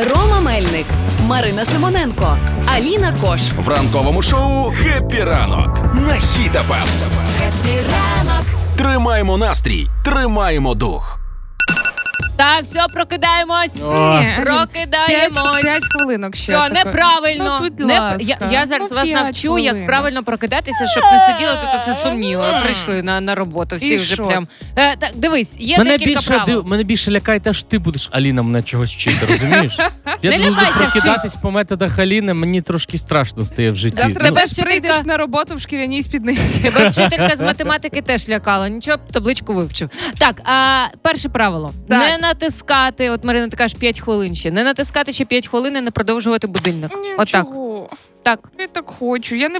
Рома Мельник, Марина Симоненко, Аліна Кош. В ранковому шоу «Хеппі ранок» на Хіт FM. Хеппі ранок. Тримаємо настрій, тримаємо дух. Так, все, прокидаємось. Прокидаємось. 5 хвилинок ще. Все, неправильно. Ну, будь ласка. Я зараз вас 5 навчу, хвилинок. як правильно прокидатися, щоб не сиділи тут оце сумні. Прийшли на роботу. Всі І вже що? прям. Так, дивись, є декілька правил. Мене більше лякає те, що ти будеш, Аліна, мене чогось вчити, розумієш? Я Не буду лякайся, прокидатись вчись. по методах Аліни, мені трошки страшно стає в житті. Завтра Тебе теж прийдеш на роботу в шкіряній спідниці. Тебе вчителька з математики теж лякала. Нічого, табличку вивчив. Так, перше правило. Так. Не натискати, от Марина, ти кажеш 5 хвилин ще. Не натискати ще 5 хвилин і не продовжувати будильник. Отак. Чого? Так. Я так хочу. Я не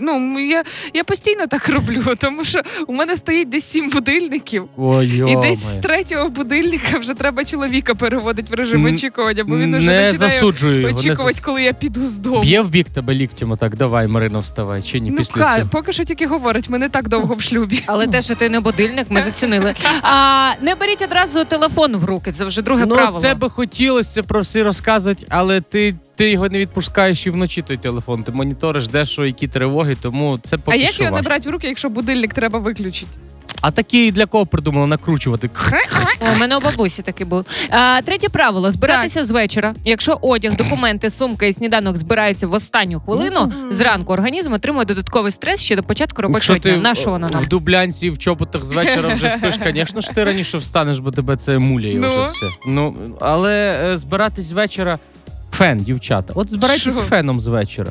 я постійно так роблю, тому що у мене стоїть десь 7 будильників. Ой, І десь з 3-го будильника вже треба чоловіка переводити в режим очікування, бо він уже не починає засуджую його. очікувати, коли я піду з дому. Б'є в бік тебе ліктем, отак, давай, Марина, вставай, чи ні, після цього? Поки що тільки говорить, ми не так довго в шлюбі. Але те, що ти не будильник, ми зацінили. Не беріть одразу телефон в руки, це вже друге правило. Це би хотілося про все розказувати, але ти його не відпускаєш і вночі той телефон. Ти моніториш, де що, які тривоги, тому це поки А як що його не важко. брати в руки, якщо будильник треба виключити? А такі для кого придумали накручувати? У мене у бабусі такий був. Третє правило. Збиратися з вечора. Якщо одяг, документи, сумка і сніданок збираються в останню хвилину, зранку організм отримує додатковий стрес ще до початку робочого Якщо дня. ти На що воно нам? в дублянці і в чоботах з вечора вже спиш, звісно ж ти раніше встанеш, бо тебе це муляє вже все. Але збиратись з вечора — фен, дівчата. От збирайтесь з феном з вечора.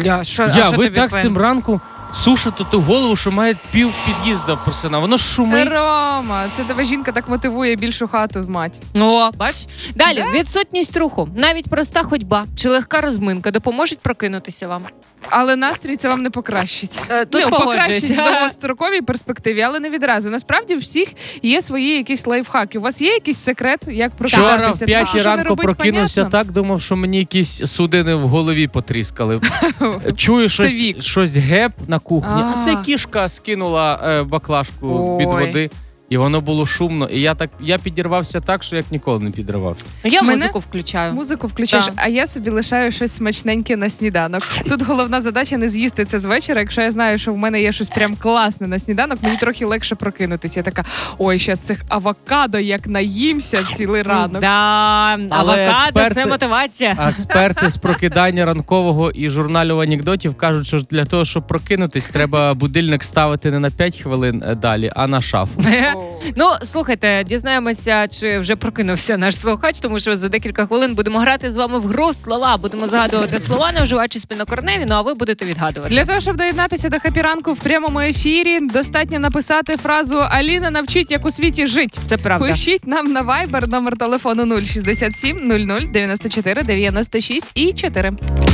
Ви так з тим ранком сушите ту голову, що має пів під'їзда просина. Воно шумить. Рома, це тебе жінка так мотивує більшу хату мати. О, бач? Далі, відсутність руху. Навіть проста ходьба чи легка розминка допоможуть прокинутися вам. Але настрій це вам не покращить. Тут Покращить в погоджуюсь. довгостроковій перспективі, але не відразу. Насправді у всіх є свої якісь лайфхаки. У вас є якийсь секрет, як Вчора прокидатися? в 5 Що не ранку робить, прокинувся понятно? так, думав, що мені якісь судини в голові потріскали. Чую вік. щось геп на кухні, а це А. кішка скинула баклажку під Ой. води. І воно було шумно. І я підірвався так, що як ніколи не підривався. Я Мене- музику включаю. Музику включаєш, Так. а я собі лишаю щось смачненьке на сніданок. Тут головна задача не з'їсти це з вечора. Якщо я знаю, що в мене є щось прям класне на сніданок, мені трохи легше прокинутися. Я така, ой, щас цих авокадо як наїмся цілий ранок. Да, авокадо експерти- це мотивація. А експерти з прокидання ранкового і журналів анекдотів кажуть, що для того, щоб прокинутись, треба будильник ставити не на 5 хвилин далі, а на шафу. Ну, слухайте, дізнаємося, чи вже прокинувся наш слухач, тому що за декілька хвилин будемо грати з вами в гру слова. Будемо згадувати слова, не вживаючи спільнокорневі, ну а ви будете відгадувати. Для того, щоб доєднатися до Хеппі ранку в прямому ефірі, достатньо написати фразу «Аліна навчить, як у світі жить». Це правда. Пишіть нам на Viber, номер телефону 067 00 94 96 і 4.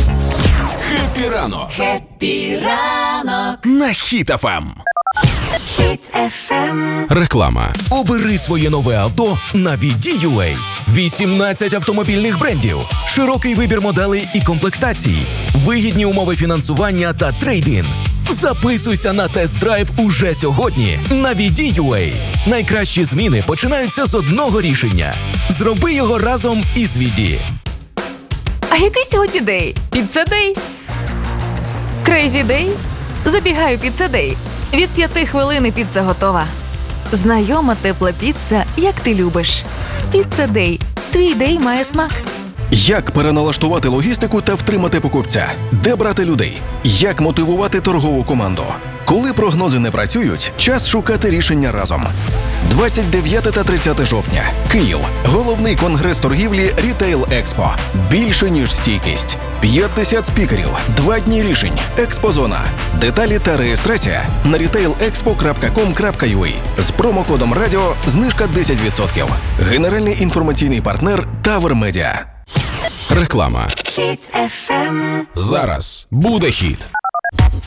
«Хеппі ранок» Хеппі ранок. на Хіт FM. Хіт FM. Реклама. Обери своє нове авто на VD.UA. 18 автомобільних брендів, широкий вибір моделей і комплектацій, вигідні умови фінансування та трейд-ін. Записуйся на тест-драйв уже сьогодні на VD.UA. Найкращі зміни починаються з одного рішення. Зроби його разом із VD. А який сьогодні день? Піца-дей? Крейзі дей? Забігаю піца-дей. Від 5 хвилин піца готова. Знайома тепла піца, як ти любиш. Піца-дей. Твій дей має смак. Як переналаштувати логістику та втримати покупця? Де брати людей? Як мотивувати торгову команду? Коли прогнози не працюють, час шукати рішення разом. 29 та 30 жовтня. Київ. Головний конгрес торгівлі Retail Expo. Більше, ніж стійкість. 50 спікерів. 2 дні рішень. Експозона. Деталі та реєстрація на retailexpo.com.ua. З промокодом радіо знижка 10%. Генеральний інформаційний партнер Тавер Медіа. Реклама. Хіт FM. Зараз буде хіт.